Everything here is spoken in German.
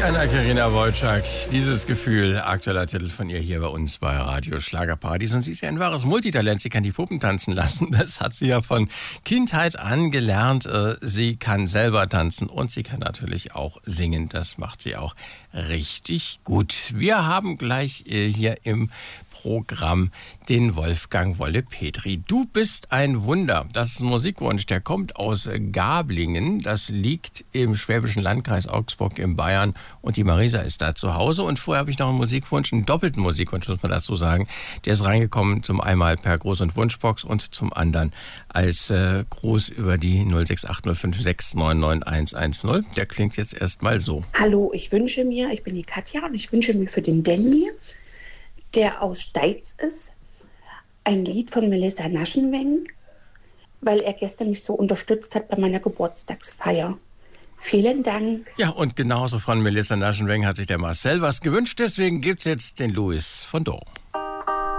Anna-Karina Wojcik, dieses Gefühl, aktueller Titel von ihr hier bei uns bei Radio Schlagerparadies. Und sie ist ja ein wahres Multitalent, sie kann die Puppen tanzen lassen. Das hat sie ja von Kindheit an gelernt. Sie kann selber tanzen und sie kann natürlich auch singen. Das macht sie auch richtig gut. Wir haben gleich hier im Programm den Wolfgang Wolle-Petri. Du bist ein Wunder. Das ist ein Musikwunsch, der kommt aus Gablingen. Das liegt im schwäbischen Landkreis Augsburg in Bayern. Und die Marisa ist da zu Hause. Und vorher habe ich noch einen Musikwunsch, einen doppelten Musikwunsch, muss man dazu sagen. Der ist reingekommen zum einmal per Gruß- und Wunschbox und zum anderen als Gruß über die 06805699110. Der klingt jetzt erstmal so. Hallo, ich bin die Katja und ich wünsche mir für den Danny, der aus Steiz ist, ein Lied von Melissa Naschenweng, weil er gestern mich so unterstützt hat bei meiner Geburtstagsfeier. Vielen Dank. Ja, und genauso von Melissa Naschenweng hat sich der Marcel was gewünscht, deswegen gibt's jetzt den Louis von Doro.